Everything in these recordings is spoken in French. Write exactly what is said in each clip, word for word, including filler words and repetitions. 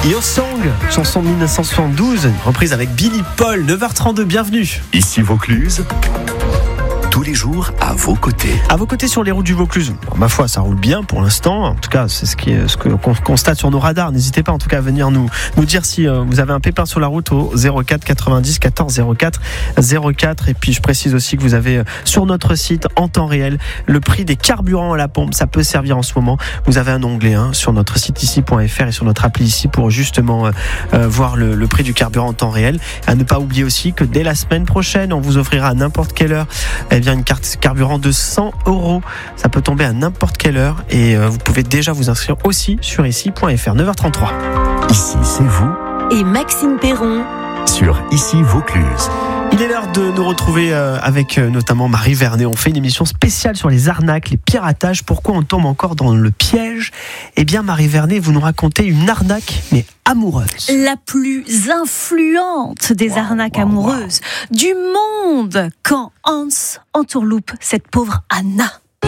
Yo Song, chanson de dix-neuf cent soixante-douze, une reprise avec Billy Paul, neuf heures trente-deux, bienvenue. Ici Vaucluse, tous les jours à vos côtés. À vos côtés sur les routes du Vaucluse. Bon, ma foi, ça roule bien pour l'instant. En tout cas, c'est ce, qui est, ce que, qu'on constate sur nos radars. N'hésitez pas en tout cas à venir nous, nous dire si euh, vous avez un pépin sur la route au zéro quatre quatre-vingt-dix quatorze zéro quatre zéro quatre. Et puis je précise aussi que vous avez euh, sur notre site en temps réel le prix des carburants à la pompe. Ça peut servir en ce moment. Vous avez un onglet hein, sur notre site ici point f r et sur notre appli ici pour justement euh, euh, voir le, le prix du carburant en temps réel. À ne pas oublier aussi que dès la semaine prochaine, on vous offrira à n'importe quelle heure eh bien, une carte carburant de cent euros. Ça peut tomber à n'importe quelle heure et euh, vous pouvez déjà vous inscrire aussi sur ici point f r. neuf heures trente-trois. Ici, c'est vous. Et Maxime Perron Sur Ici Vaucluse. Il est l'heure de nous retrouver avec notamment Marie Vernet. On fait une émission spéciale sur les arnaques, les piratages. Pourquoi on tombe encore dans le piège ? Eh bien, Marie Vernet, vous nous racontez une arnaque, mais amoureuse. La plus influente des wow, arnaques wow, amoureuses wow. du monde, quand Hans entourloupe cette pauvre Anna. Oh,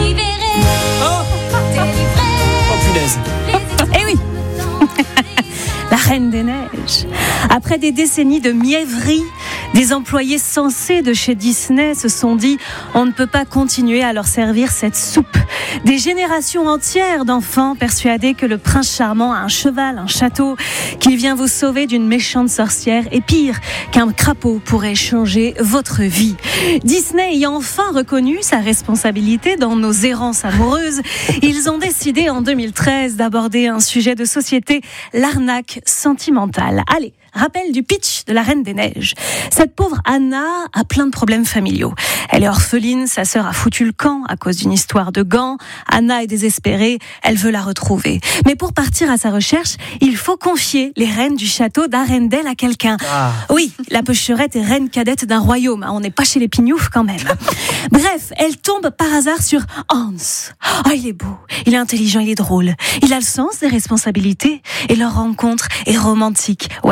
oh punaise. Eh oui. La Reine des Neiges. Après des décennies de mièvrerie, des employés sensés de chez Disney se sont dit « on ne peut pas continuer à leur servir cette soupe ». Des générations entières d'enfants persuadés que le prince charmant a un cheval, un château, qu'il vient vous sauver d'une méchante sorcière et pire, qu'un crapaud pourrait changer votre vie. Disney ayant enfin reconnu sa responsabilité dans nos errances amoureuses, ils ont décidé en deux mille treize d'aborder un sujet de société, l'arnaque sentimentale. Allez, rappel du pitch de la Reine des Neiges. Cette pauvre Anna a plein de problèmes familiaux. Elle est orpheline, sa sœur a foutu le camp à cause d'une histoire de gants. Anna est désespérée, elle veut la retrouver. Mais pour partir à sa recherche, il faut confier les rênes du château d'Arendelle à quelqu'un. Ah. Oui, la pêcherette est reine cadette d'un royaume. On n'est pas chez les Pignoufs quand même. Bref, elle tombe par hasard sur Hans. Oh, il est beau, il est intelligent, il est drôle. Il a le sens des responsabilités et leur rencontre est romantique. Ouais.